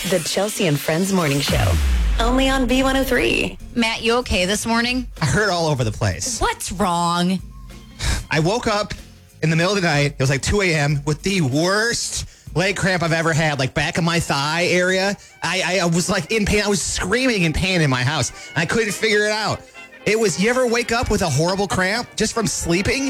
The Chelsea and Friends Morning Show. Only on B103. Matt, you okay this morning? I hurt all over the place. What's wrong? I woke up in the middle of the night. It was like 2 a.m. with the worst leg cramp I've ever had, like back of my thigh area. I was like in pain. I was screaming in pain in my house. I couldn't figure it out. You ever wake up with a horrible cramp just from sleeping?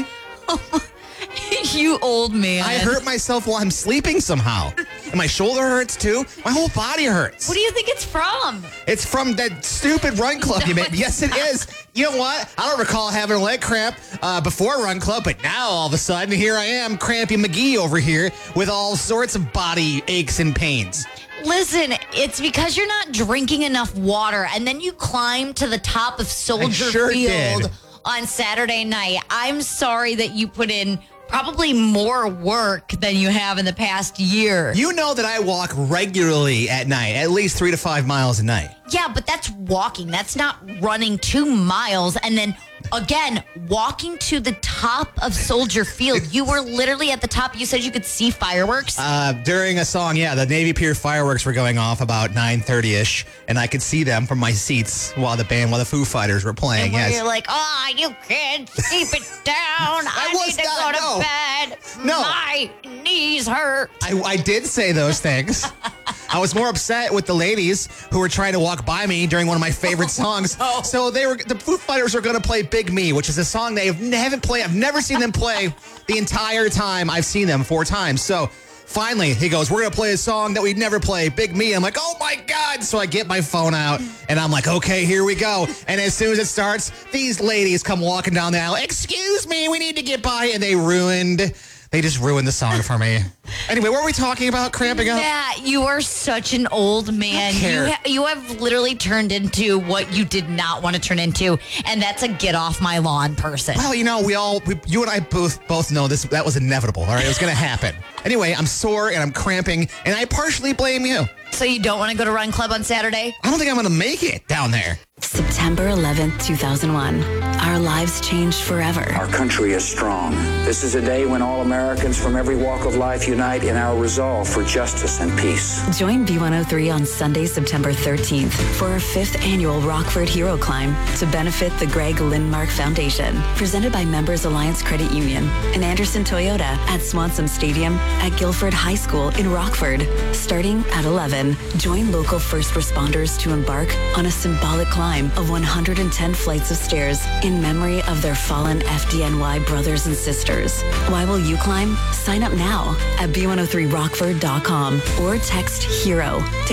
You old man. I hurt myself while I'm sleeping somehow. And my shoulder hurts too. My whole body hurts. What do you think it's from? It's from that stupid run club you made. Yes, it is. You know what? I don't recall having a leg cramp before run club, but now all of a sudden, here I am, Crampy McGee over here with all sorts of body aches and pains. Listen, it's because you're not drinking enough water, and then you climb to the top of Soldier Field on Saturday night. I'm sorry that you put in probably more work than you have in the past year. You know that I walk regularly at night, at least 3 to 5 miles a night. Yeah, but that's walking. That's not running 2 miles and then, again, walking to the top of Soldier Field. You were literally at the top. You said you could see fireworks? During a song, yeah, the Navy Pier fireworks were going off about 9:30-ish, and I could see them from my seats while the Foo Fighters were playing. And you're like, you can't keep it down. I need to go to bed. No. My knees hurt. I did say those things. I was more upset with the ladies who were trying to walk by me during one of my favorite songs. So the Foo Fighters were going to play Big Me, which is a song they haven't played. I've never seen them play the entire time I've seen them 4 times. So finally, he goes, we're going to play a song that we'd never play, Big Me. I'm like, oh my God. So I get my phone out and I'm like, okay, here we go. And as soon as it starts, these ladies come walking down the aisle. Excuse me, we need to get by. And they just ruined the song for me. Anyway, what were we talking about? Cramping up? Matt, you are such an old man. You have literally turned into what you did not want to turn into, and that's a get off my lawn person. Well, you know, you and I both know that was inevitable. All right, it was going to happen. Anyway, I'm sore and I'm cramping, and I partially blame you. So you don't want to go to Run Club on Saturday? I don't think I'm going to make it down there. September 11th, 2001. Our lives changed forever. Our country is strong. This is a day when all Americans from every walk of life unite in our resolve for justice and peace. Join B103 on Sunday, September 13th for our 5th annual Rockford Hero Climb to benefit the Greg Lindmark Foundation. Presented by Members Alliance Credit Union and Anderson Toyota at Swanson Stadium at Guilford High School in Rockford. Starting at 11, join local first responders to embark on a symbolic climb of 110 flights of stairs in memory of their fallen FDNY brothers and sisters. Why will you climb? Sign up now at b103rockford.com or text HERO to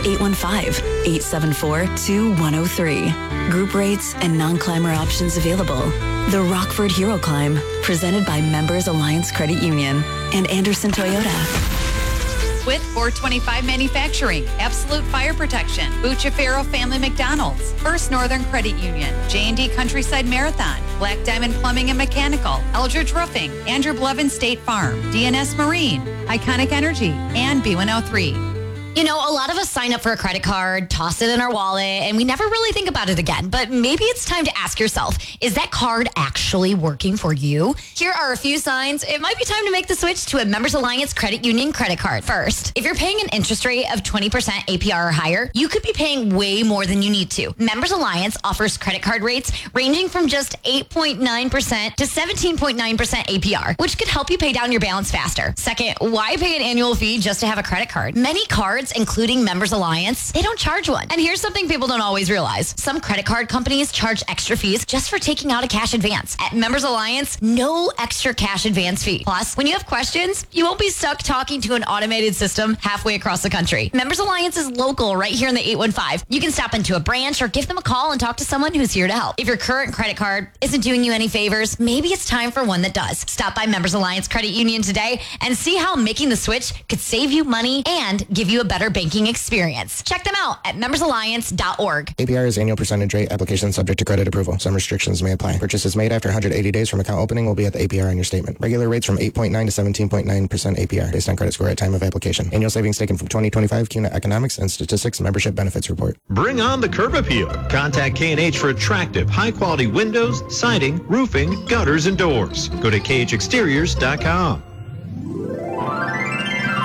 815-874-2103. Group rates and non-climber options available. The Rockford Hero Climb, presented by Members Alliance Credit Union and Anderson Toyota. With 425 Manufacturing, Absolute Fire Protection, Bucciafero Family McDonald's, First Northern Credit Union, J&D Countryside Marathon, Black Diamond Plumbing and Mechanical, Eldridge Roofing, Andrew Blevin State Farm, DNS Marine, Iconic Energy, and B103. You know, a lot of us sign up for a credit card, toss it in our wallet, and we never really think about it again. But maybe it's time to ask yourself, is that card actually working for you? Here are a few signs. It might be time to make the switch to a Members Alliance Credit Union credit card. First, if you're paying an interest rate of 20% APR or higher, you could be paying way more than you need to. Members Alliance offers credit card rates ranging from just 8.9% to 17.9% APR, which could help you pay down your balance faster. Second, why pay an annual fee just to have a credit card? Many cards, including Members Alliance, they don't charge one. And here's something people don't always realize. Some credit card companies charge extra fees just for taking out a cash advance. At Members Alliance, no extra cash advance fee. Plus, when you have questions, you won't be stuck talking to an automated system halfway across the country. Members Alliance is local right here in the 815. You can stop into a branch or give them a call and talk to someone who's here to help. If your current credit card isn't doing you any favors, maybe it's time for one that does. Stop by Members Alliance Credit Union today and see how making the switch could save you money and give you a better banking experience. Check them out at membersalliance.org. APR is annual percentage rate. Application subject to credit approval. Some restrictions may apply. Purchases made after 180 days from account opening will be at the APR on your statement. Regular rates from 8.9 to 17.9% APR based on credit score at time of application. Annual savings taken from 2025 CUNA Economics and Statistics Membership Benefits Report. Bring on the curb appeal. Contact K&H for attractive, high-quality windows, siding, roofing, gutters, and doors. Go to khexteriors.com.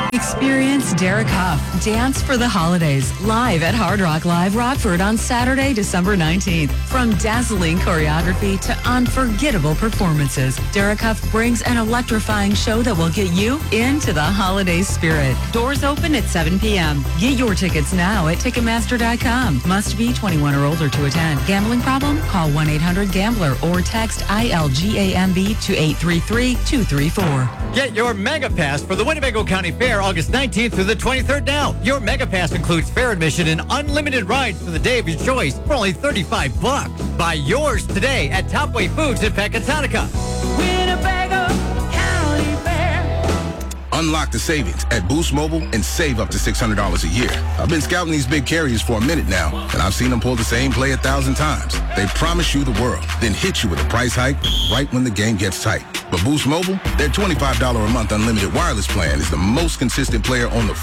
Experience Derek Huff, Dance for the Holidays, live at Hard Rock Live Rockford on Saturday, December 19th. From dazzling choreography to unforgettable performances, Derek Huff brings an electrifying show that will get you into the holiday spirit. Doors open at 7 p.m. Get your tickets now at Ticketmaster.com. Must be 21 or older to attend. Gambling problem? Call 1-800-GAMBLER or text ILGAMB to 833-234. Get your Mega Pass for the Winnebago County Fair August 19th through the 23rd now. Your Mega Pass includes fair admission and unlimited rides for the day of your choice for only $35. Buy yours today at Topway Foods in Pecatonica. Winnebago County Fair. Unlock the savings at Boost Mobile and save up to $600 a year. I've been scouting these big carriers for a minute now, and I've seen them pull the same play 1,000 times. They promise you the world, then hit you with a price hike right when the game gets tight. But Boost Mobile, their $25 a month unlimited wireless plan is the most consistent player on the